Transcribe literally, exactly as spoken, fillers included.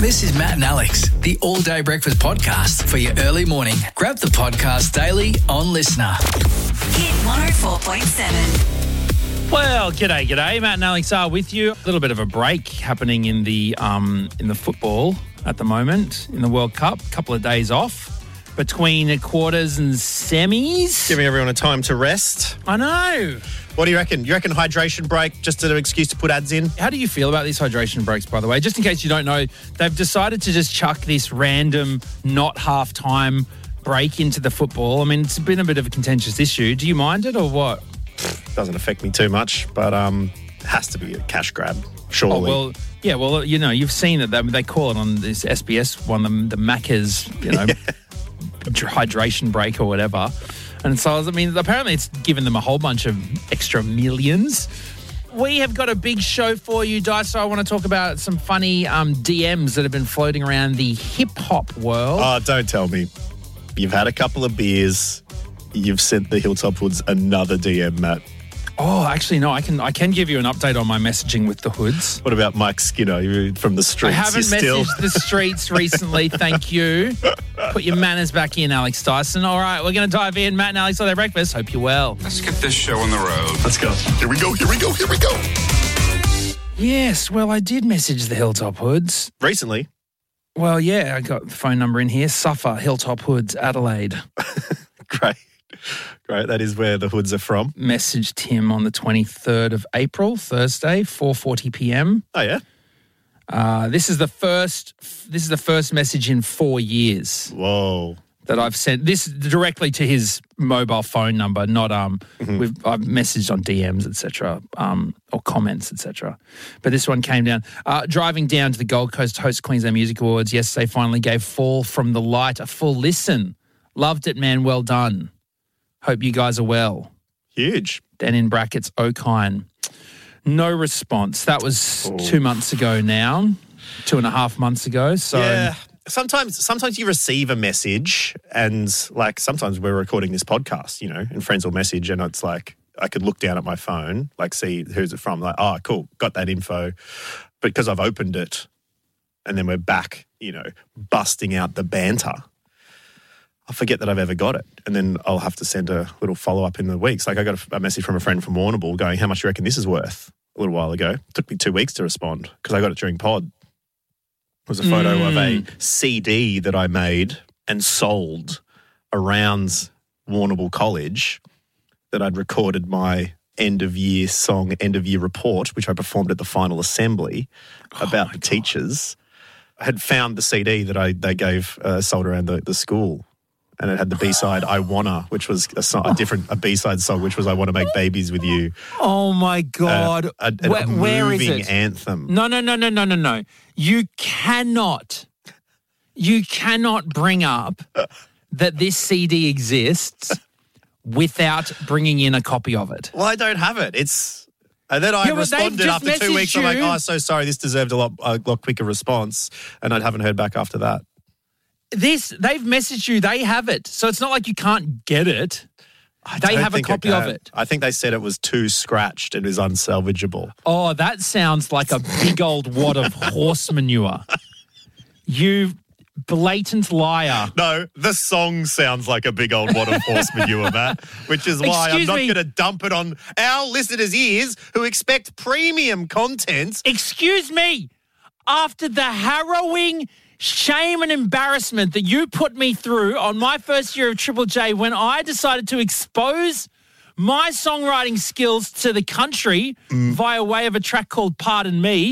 This is Matt and Alex, the All Day Breakfast Podcast for your early morning. Grab the podcast daily on Listener. Hit one oh four point seven. Well, g'day, g'day. Matt and Alex are with you. A little bit of a break happening in the um, in the football at the moment in the World Cup. A couple of days off between quarters and semis. Giving everyone a time to rest. I know. What do you reckon? You reckon hydration break, just an excuse to put ads in? How do you feel about these hydration breaks, by the way? Just in case you don't know, they've decided to just chuck this random, not half-time break into the football. I mean, it's been a bit of a contentious issue. Do you mind it or what? Doesn't affect me too much, but um, it has to be a cash grab, surely. Oh, well, yeah, well, you know, you've seen it. They, they call it on this S B S one, the, the Macca's, you know, hydration break or whatever. And so, I mean, apparently it's given them a whole bunch of extra millions. We have got a big show for you, Dice. So I want to talk about some funny um, D Ms that have been floating around the hip-hop world. Oh, don't tell me. You've had a couple of beers. You've sent the Hilltop Hoods another D M, Matt. Oh, actually, no, I can I can give you an update on my messaging with the hoods. What about Mike Skinner You from the streets? I haven't You're messaged still... the streets recently, thank you. Put your manners back in, Alex Dyson. All right, we're going to dive in. Matt and Alex on their breakfast. Hope you're well. Let's get this show on the road. Let's go. Here we go, here we go, here we go. Yes, well, I did message the Hilltop Hoods. Recently? Well, yeah, I got the phone number in here. Suffer, Hilltop Hoods, Adelaide. Great. Great, that is where the hoods are from. Messaged him on the twenty-third of April, Thursday, four forty p.m. Oh, yeah? Uh, this is the first This is the first message in four years. Whoa. That I've sent. This directly to his mobile phone number, not um. Mm-hmm. We've I've messaged on D Ms, et cetera, um, or comments, et cetera. But this one came down. Uh, driving down to the Gold Coast to host Queensland Music Awards yesterday, finally gave Fall from the Light a full listen. Loved it, man. Well done. Hope you guys are well. Huge. Then in brackets, Okine. No response. That was oh. two months ago now, two and a half months ago. So yeah. Sometimes, sometimes you receive a message, and like sometimes we're recording this podcast, you know, and friends will message, and it's like I could look down at my phone, like see who's it from, like oh cool, got that info, but because I've opened it, and then we're back, you know, busting out the banter. I forget that I've ever got it. And then I'll have to send a little follow-up in the weeks. Like I got a, a message from a friend from Warrnambool going, how much do you reckon this is worth? A little while ago. It took me two weeks to respond because I got it during pod. It was a photo mm. of a C D that I made and sold around Warrnambool College that I'd recorded my end-of-year song, end-of-year report, which I performed at the final assembly oh about the God. teachers. I had found the C D that I they gave uh, sold around the, the school. And it had the B-side, I Wanna, which was a, song, a different, a B-side song, which was I Wanna Make Babies With You. Oh, my God. Uh, a, a, where, a where is it? anthem. No, no, no, no, no, no, no. You cannot, you cannot bring up that this C D exists without bringing in a copy of it. Well, I don't have it. It's... And then I yeah, responded after two weeks. You. I'm like, oh, so sorry, this deserved a lot, a lot quicker response. And I haven't heard back after that. This, they've messaged you, they have it. So it's not like you can't get it. I they have a copy of it. I think they said it was too scratched. It was unsalvageable. Oh, that sounds like a big old wad of horse manure. You blatant liar. No, the song sounds like a big old wad of horse manure, Matt, which is why Excuse I'm not me. going to dump it on our listeners' ears who expect premium content. Excuse me. After the harrowing shame and embarrassment that you put me through on my first year of Triple J when I decided to expose my songwriting skills to the country mm. via way of a track called Pardon Me,